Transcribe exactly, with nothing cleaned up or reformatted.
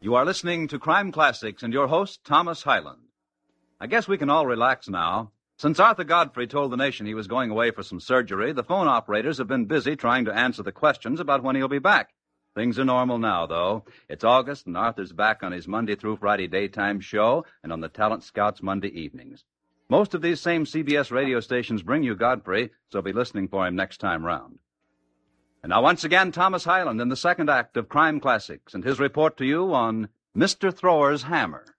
You are listening to Crime Classics and your host, Thomas Hyland. I guess we can all relax now. Since Arthur Godfrey told the nation he was going away for some surgery, the phone operators have been busy trying to answer the questions about when he'll be back. Things are normal now, though. It's August, and Arthur's back on his Monday through Friday daytime show and on the Talent Scouts Monday evenings. Most of these same C B S radio stations bring you Godfrey, so be listening for him next time round. And now once again, Thomas Hyland in the second act of Crime Classics and his report to you on Mister Thrower's Hammer.